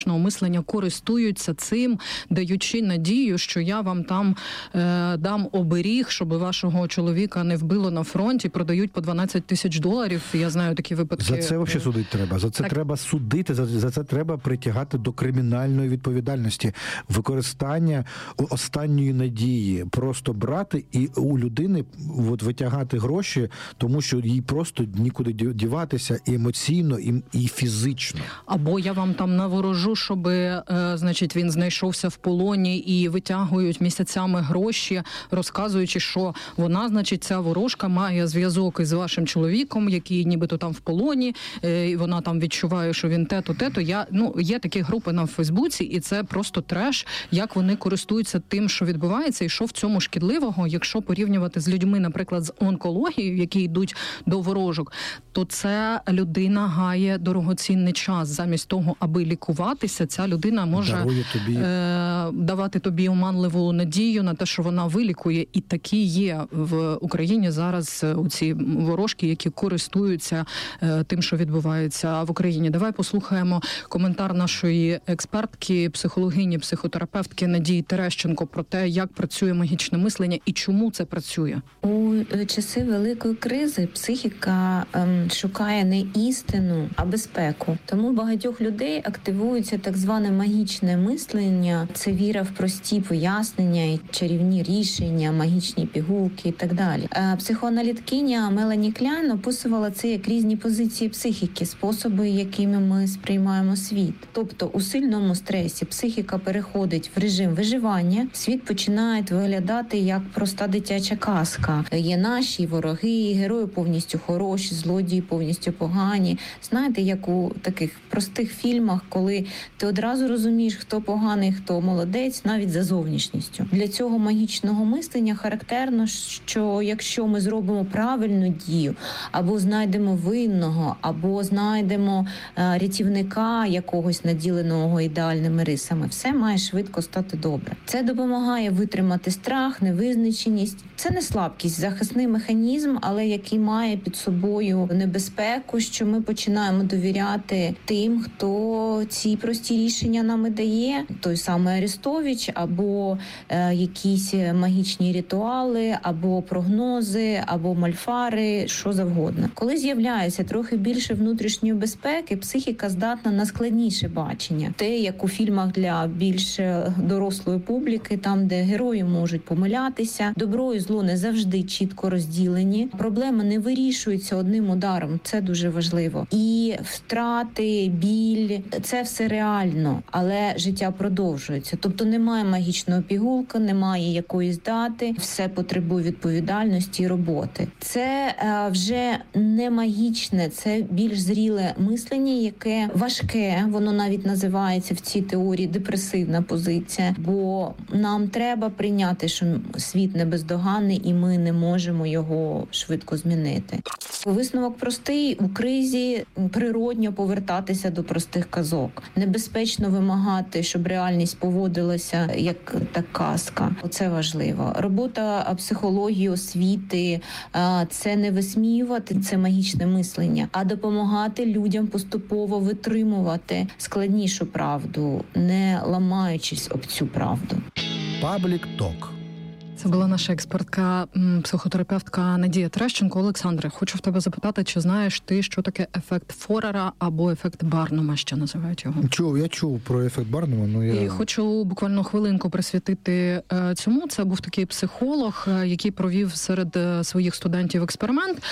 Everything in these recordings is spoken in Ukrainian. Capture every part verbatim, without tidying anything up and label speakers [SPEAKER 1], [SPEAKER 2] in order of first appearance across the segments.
[SPEAKER 1] мислення користуються цим, даючи надію, що я вам там е, дам оберіг, щоб вашого чоловіка не вбило на фронті, продають по дванадцять тисяч доларів. Я знаю такі випадки.
[SPEAKER 2] За це взагалі судити треба. За це так. треба судити, за, за це треба притягати до кримінальної відповідальності. Використання останньої надії. Просто брати і у людини от, витягати гроші, тому що їй просто нікуди діватися і емоційно, і, і фізично.
[SPEAKER 1] Або я вам там наворожу, щоб, е, значить, він знайшовся в полоні і витягують місяцями гроші, розказуючи, що вона, значить, ця ворожка має зв'язок із вашим чоловіком, який нібито там в полоні, е, і вона там відчуває, що він те-то, те-то. Я, ну, є такі групи на Фейсбуці, і це просто треш, як вони користуються тим, що відбувається, і що в цьому шкідливого, якщо порівнювати з людьми, наприклад, з онкологією, які йдуть до ворожок, то це людина гає дорогоцінний час. Замість того, аби лікуватися, ця людина може тобі. Е, давати тобі оманливу надію на те, що вона вилікує. І такі є в Україні зараз оці ворожки, які користуються е, тим, що відбувається в Україні. Давай послухаємо коментар нашої експертки, психологині, психотерапевтки Надії Терещенко про те, як працює магічне мислення і чому це працює.
[SPEAKER 3] У часи великої кризи психіка ем, шукає не істину, а безпеку. Тому багатьох людей активується так зване магічне мислення. Це віра в прості пояснення, і чарівні рішення, магічні пігулки і так далі. Е, психоаналітикиня Мелані Кляйн описувала це як різні позиції психіки, способи, якими ми сприймаємо світ. Тобто у сильному стресі психіка переходить в режим виживання, світ починає виглядати як проста дитяча казка. Є наші вороги, герої повністю хороші, злодії повністю погані. Знаєте, як у таких простих фільмах, коли ти одразу розумієш, хто поганий, хто молодець, навіть за зовнішністю. Для цього магічного мислення характерно, що якщо ми зробимо правильну дію, або знайдемо винного, або знайдемо е, рятівника якогось наділеного ідеальними рисами, все має швидко стати добре. Це допомагає витримати страх, невизначеність. Це не слабкість, захисний механізм, але який має під собою небезпеку, що ми починаємо довіряти тим, хто ці прості рішення нам і дає. Той самий Арестович, або е, якісь магічні ритуали, або прогнози, або мальфари, що завгодно. Коли з'являється трохи більше внутрішньої безпеки, психіка здатна на складніше бачення. Те, як у фільмах для більш дорослої публіки, там, де герої можуть помилятися, добро і зло не завжди чітко розділені. Проблеми не вирішуються одним ударом, це дуже важливо. І втрати, біль – це все реально, але життя продовжується. Тобто немає магічного пігулка, немає якоїсь дати, все потребує відповідальності і роботи. Це е, вже не магічне, це більш зріле мислення, яке важке, воно навіть називається в цій теорії депресивна позиція, бо нам треба прийняти, що світ не бездоганний і ми не можемо його швидко змінити. Висновок простий: у кризі природньо повертатися до простих казок. Небезпечно вимагати, щоб реальність поводилася як та казка. Це важливо. Робота психології, освіти – це не висміювати це магічне мислення, а допомагати людям поступово витримувати складнішу правду, не ламаючись об цю правду.
[SPEAKER 2] Паблік ток.
[SPEAKER 1] Це була наша експертка, психотерапевтка Надія Терещенко. Олександре, хочу в тебе запитати, чи знаєш ти, що таке ефект Форера або ефект Барнума, що називають його?
[SPEAKER 2] Чув, я чув про ефект Барнума, но я...
[SPEAKER 1] І хочу буквально хвилинку присвятити цьому. Це був такий психолог, який провів серед своїх студентів експеримент.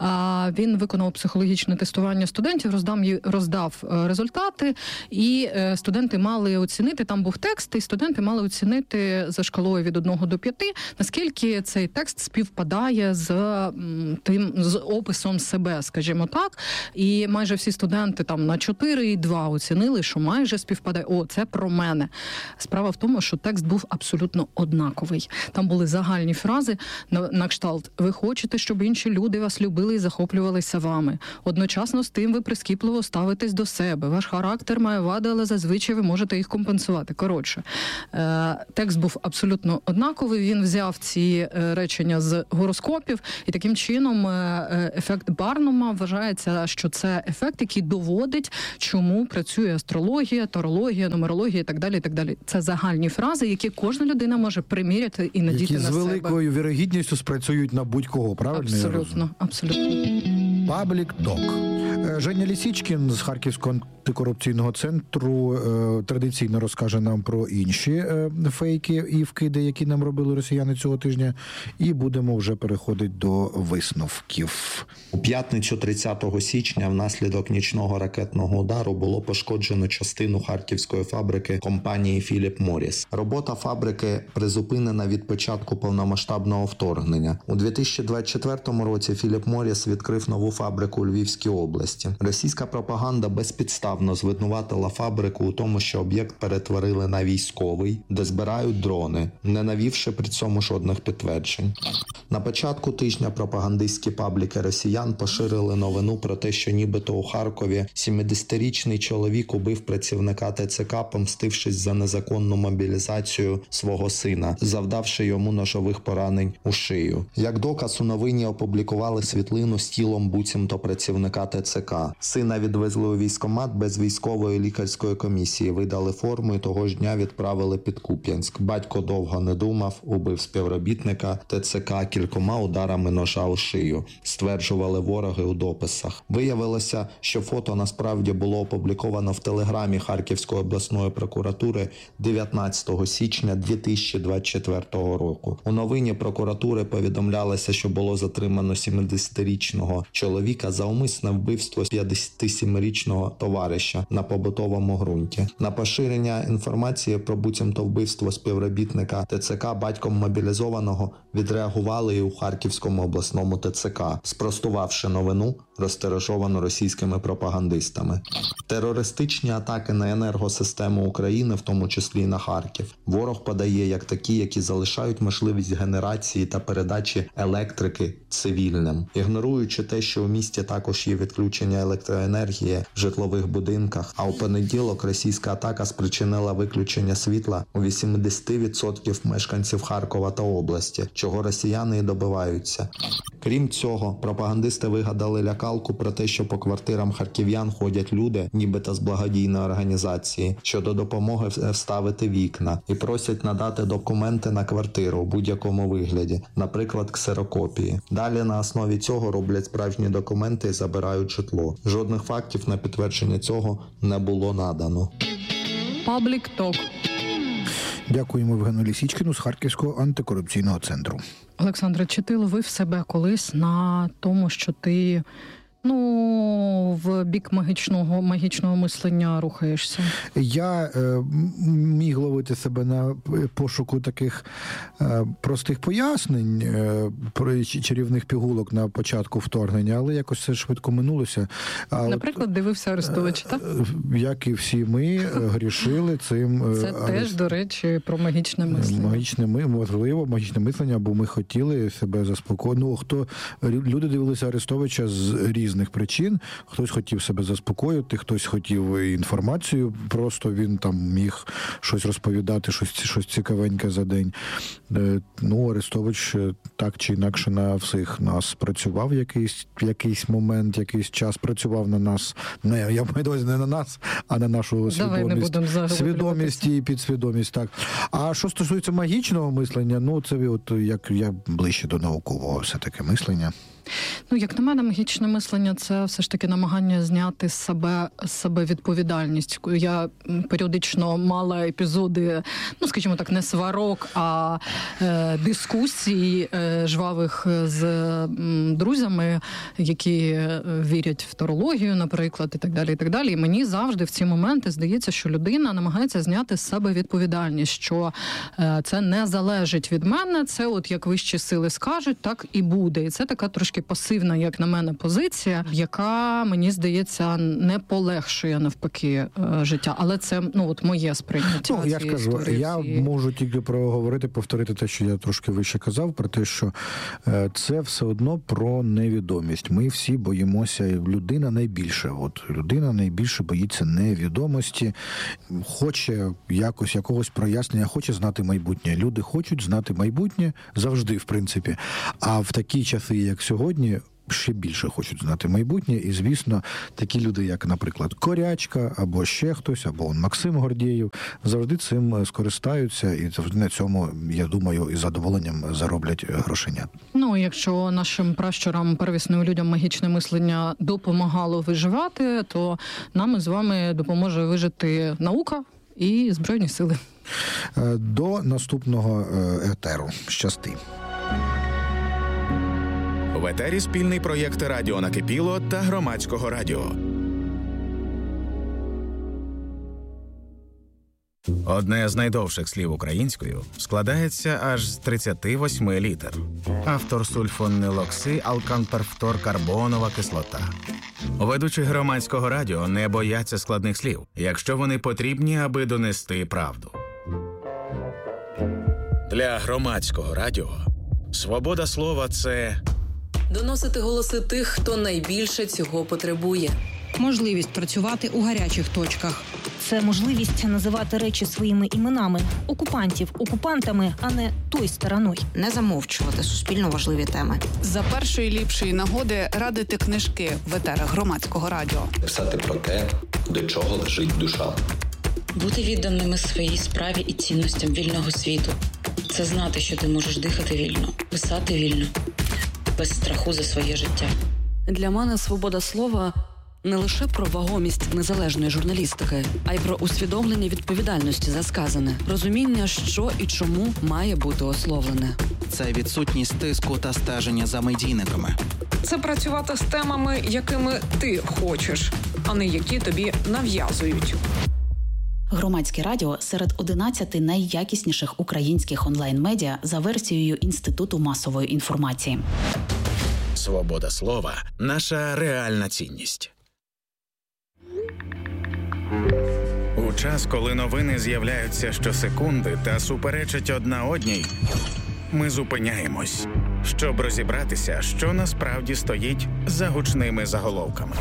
[SPEAKER 1] Він виконав психологічне тестування студентів, роздав, роздав результати, і студенти мали оцінити, там був текст, і студенти мали оцінити за шкалою від одного до п'яти, наскільки цей текст співпадає з тим, з описом себе, скажімо так. І майже всі студенти там на чотири і два оцінили, що майже співпадає. О, це про мене. Справа в тому, що текст був абсолютно однаковий. Там були загальні фрази на, на кшталт: ви хочете, щоб інші люди вас любили і захоплювалися вами. Одночасно з тим ви прискіпливо ставитесь до себе. Ваш характер має вади, але зазвичай ви можете їх компенсувати. Коротше, е- текст був абсолютно однаковий. Він взяв взяв ці речення з гороскопів, і таким чином ефект Барнума вважається, що це ефект, який доводить, чому працює астрологія, тарологія, нумерологія і так далі, і так далі. Це загальні фрази, які кожна людина може приміряти і надіти
[SPEAKER 2] які
[SPEAKER 1] на себе.
[SPEAKER 2] Які з великою вірогідністю спрацюють на будь-кого, правильно?
[SPEAKER 1] Абсолютно, абсолютно.
[SPEAKER 2] Public Talk. Женя Лісічкін з Харківського антикорупційного центру традиційно розкаже нам про інші фейки і вкиди, які нам робили росіяни цього тижня, і будемо вже переходити до висновків.
[SPEAKER 4] У п'ятницю тридцятого січня внаслідок нічного ракетного удару було пошкоджено частину харківської фабрики компанії Філіп Морріс. Робота фабрики призупинена від початку повномасштабного вторгнення. У дві тисячі двадцять четвертому році Філіп Морріс відкрив нову фабрику у Львівській області. Російська пропаганда безпідставно звинуватила фабрику у тому, що об'єкт перетворили на військовий, де збирають дрони, не навівши при цьому жодних підтверджень. На початку тижня пропагандистські пабліки росіян поширили новину про те, що нібито у Харкові сімдесятирічний чоловік убив працівника ТЦК, помстившись за незаконну мобілізацію свого сина, завдавши йому ножових поранень у шию. Як доказ у новині опублікували світлину з тілом буцімто працівника ТЦК. Сина відвезли у військкомат без військової лікарської комісії, видали форму і того ж дня відправили під Куп'янськ. Батько довго не думав, убив співробітника ТЦК кількома ударами ножа у шию, стверджували вороги у дописах. Виявилося, що фото насправді було опубліковано в телеграмі Харківської обласної прокуратури дев'ятнадцятого січня дві тисячі двадцять четвертого року. У новині прокуратури повідомлялося, що було затримано сімдесятирічного чоловіка за умисне вбивство п'ятдесятисемирічного товариша на побутовому ґрунті. На поширення інформації про буцімто вбивство співробітника ТЦК батьком мобілізованого відреагували і у Харківському обласному ТЦК, спростувавши новину, розтиражовану російськими пропагандистами. Терористичні атаки на енергосистему України, в тому числі і на Харків, ворог подає як такі, які залишають можливість генерації та передачі електрики цивільним. Ігноруючи те, що у місті також є відключення електроенергії в житлових будинках, а у понеділок російська атака спричинила виключення світла у вісімдесят відсотків мешканців Харкова та області, чого росіяни і добиваються. Крім цього, пропагандисти вигадали лякалку про те, що по квартирам харків'ян ходять люди, нібито з благодійної організації, щодо допомоги вставити вікна, і просять надати документи на квартиру у будь-якому вигляді, наприклад, ксерокопії. Далі на основі цього роблять справжні документи і забирають житло. Жодних фактів на підтвердження цього не було надано.
[SPEAKER 1] Public Talk.
[SPEAKER 2] Дякуємо Євгену Лісічкіну з Харківського антикорупційного центру.
[SPEAKER 1] Олександре, чи ти ловив себе колись на тому, що ти, ну, в бік магічного, магічного мислення рухаєшся?
[SPEAKER 2] Я е, міг ловити себе на пошуку таких е, простих пояснень е, про чарівних пігулок на початку вторгнення, але якось це швидко минулося. А
[SPEAKER 1] Наприклад, от, дивився Арестовича, так?
[SPEAKER 2] Як і всі ми, грішили цим.
[SPEAKER 1] Це арест... теж, до речі, про магічне мислення.
[SPEAKER 2] Магічне, можливо, магічне мислення, бо ми хотіли себе заспокоїти. Ну, хто, люди дивилися Арестовича з різних причин. Хтось хотів себе заспокоїти, хтось хотів інформацію, просто він там міг щось розповідати, щось, щось цікавеньке за день. Ну, Арестович так чи інакше на всіх нас працював якийсь, якийсь момент, якийсь час, працював на нас, не, я маю на увазі не на нас, а на нашу свідомість, свідомість і підсвідомість. Так. А що стосується магічного мислення, ну, це от як я ближче до наукового все-таки мислення.
[SPEAKER 1] Ну, як на мене, магічне мислення – це все ж таки намагання зняти з себе, з себе відповідальність. Я періодично мала епізоди, ну, скажімо так, не сварок, а е, дискусій е, жвавих з м, друзями, які вірять в тарологію, наприклад, і так далі, і так далі. І мені завжди в ці моменти здається, що людина намагається зняти з себе відповідальність, що е, це не залежить від мене, це от як вищі сили скажуть, так і буде. І це така трошки трошки пасивна, як на мене, позиція, яка, мені здається, не полегшує навпаки життя. Але це, ну, от моє сприйняття.
[SPEAKER 2] Ну, я ж кажу, я
[SPEAKER 1] цієї...
[SPEAKER 2] можу тільки проговорити, повторити те, що я трошки вище казав, про те, що це все одно про невідомість. Ми всі боїмося, людина найбільше, от людина найбільше боїться невідомості, хоче якось якогось прояснення, хоче знати майбутнє. Люди хочуть знати майбутнє завжди, в принципі. А в такі часи, як сьогодні, ще більше хочуть знати майбутнє. І, звісно, такі люди, як, наприклад, Корячка, або ще хтось, або Максим Гордєєв, завжди цим скористаються. І завжди на цьому, я думаю, із задоволенням зароблять грошенят.
[SPEAKER 1] Ну, якщо нашим пращурам, первісним людям магічне мислення допомагало виживати, то нам з вами допоможе вижити наука і Збройні сили.
[SPEAKER 2] До наступного етеру. Щасти.
[SPEAKER 5] В етері спільний проєкт «Радіо Накипіло» та Громадського радіо. Одне з найдовших слів українською складається аж з тридцяти восьми літер. Автор сульфонилокси алканперфторкарбонова кислота. Ведучі Громадського радіо не бояться складних слів, якщо вони потрібні, аби донести правду. Для Громадського радіо свобода слова – це...
[SPEAKER 6] доносити голоси тих, хто найбільше цього потребує.
[SPEAKER 7] Можливість працювати у гарячих точках.
[SPEAKER 8] Це можливість називати речі своїми іменами. Окупантів окупантами, а не той стороною.
[SPEAKER 9] Не замовчувати суспільно важливі теми.
[SPEAKER 10] За першої ліпшої нагоди радити книжки в етерах Громадського радіо.
[SPEAKER 11] Писати про те, до чого лежить душа.
[SPEAKER 12] Бути відданими своїй справі і цінностям вільного світу. Це знати, що ти можеш дихати вільно, писати вільно, без страху за своє життя.
[SPEAKER 6] Для мене свобода слова – не лише про вагомість незалежної журналістики, а й про усвідомлення відповідальності за сказане, розуміння, що і чому має бути ословлене.
[SPEAKER 13] Це відсутність тиску та стеження за медійниками.
[SPEAKER 10] Це працювати з темами, якими ти хочеш, а не які тобі нав'язують.
[SPEAKER 14] Громадське радіо серед одинадцяти найякісніших українських онлайн-медіа за версією Інституту масової інформації.
[SPEAKER 5] Свобода слова – наша реальна цінність. У час, коли новини з'являються щосекунди та суперечать одна одній, ми зупиняємось, щоб розібратися, що насправді стоїть за гучними заголовками.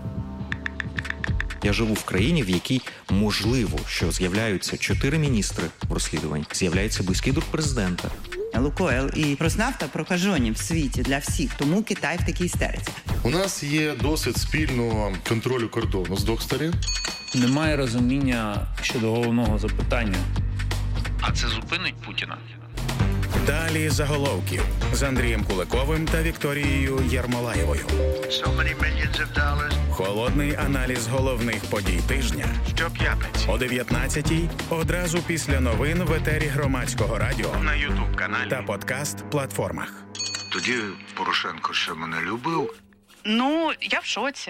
[SPEAKER 15] Я живу в країні, в якій можливо, що з'являються чотири міністри розслідувань, з'являється близький друг президента.
[SPEAKER 16] Лукойл і Роснафта прокажені в світі для всіх, тому Китай в такій істериці.
[SPEAKER 17] У нас є досвід спільного контролю кордону з двох сторін.
[SPEAKER 18] Немає розуміння щодо головного запитання.
[SPEAKER 19] А це зупинить Путіна?
[SPEAKER 5] Далі заголовків з Андрієм Куликовим та Вікторією Єрмолаєвою.
[SPEAKER 19] So
[SPEAKER 5] холодний аналіз головних подій тижня.
[SPEAKER 19] Щоп'ятниці
[SPEAKER 5] о дев'ятнадцятій одразу після новин в етері Громадського радіо
[SPEAKER 19] на Ютуб-каналі
[SPEAKER 5] та подкаст-платформах.
[SPEAKER 20] Тоді Порошенко ще мене любив.
[SPEAKER 10] Ну, я в шоці.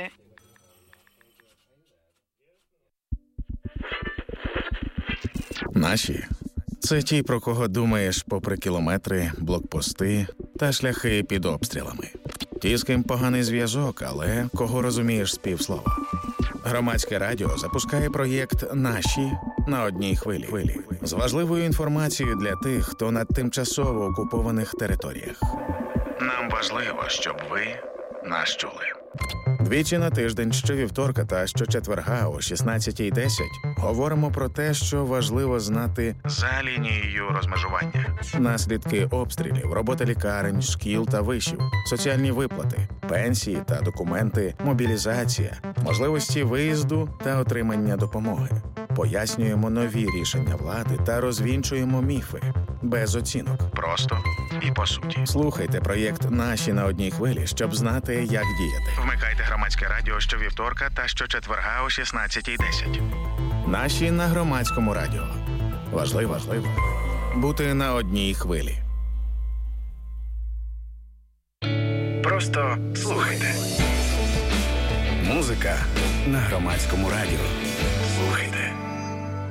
[SPEAKER 5] Наші – це ті, про кого думаєш попри кілометри, блокпости та шляхи під обстрілами. Ті, з ким поганий зв'язок, але кого розумієш з півслова. Громадське радіо запускає проєкт «Наші» на одній хвилі. З важливою інформацією для тих, хто на тимчасово окупованих територіях.
[SPEAKER 19] Нам важливо, щоб ви нас чули.
[SPEAKER 5] Двічі на тиждень, щовівторка та щочетверга о шістнадцятій десять говоримо про те, що важливо знати
[SPEAKER 19] за лінією розмежування.
[SPEAKER 5] Наслідки обстрілів, робота лікарень, шкіл та вишів, соціальні виплати, пенсії та документи, мобілізація, можливості виїзду та отримання допомоги. Пояснюємо нові рішення влади та розвінчуємо міфи. Без оцінок.
[SPEAKER 19] Просто і по суті.
[SPEAKER 5] Слухайте проєкт «Наші» на одній хвилі, щоб знати, як діяти.
[SPEAKER 19] Вмикайте Громадське радіо щовівторка та щочетверга о шістнадцятій десять.
[SPEAKER 5] «Наші» на Громадському радіо. Важливо, важливо бути на одній хвилі.
[SPEAKER 19] Просто слухайте.
[SPEAKER 5] Музика на Громадському радіо.
[SPEAKER 19] Слухайте.